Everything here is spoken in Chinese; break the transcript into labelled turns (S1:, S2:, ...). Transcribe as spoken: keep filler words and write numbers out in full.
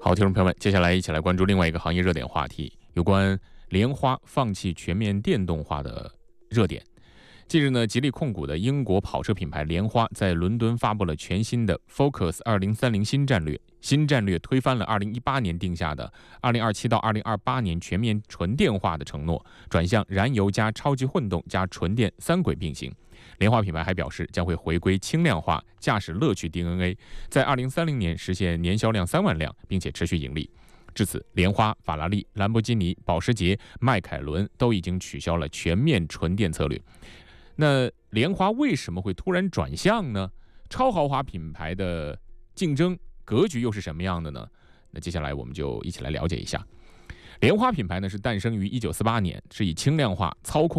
S1: 好，听众朋友们，接下来一起来关注另外一个行业热点话题，有关莲花放弃全面电动化的热点。近日呢，吉利控股的英国跑车品牌莲花在伦敦发布了全新的 Focus 二零三零新战略。新战略推翻了二零一八年定下的二零二七到二零二八年全面纯电化的承诺，转向燃油加超级混动加纯电三轨并行。莲花品牌还表示，将会回归轻量化驾驶乐趣 D N A， 在二零三零年实现年销量三万辆，并且持续盈利。至此，莲花、法拉利、兰博基尼、保时捷、迈凯伦都已经取消了全面纯电策略。那莲花为什么会突然转向呢？超豪华品牌的竞争格局又是什么样的呢？那接下来我们就一起来了解一下。莲花品牌呢是诞生于一九四八年，是以轻量化、操控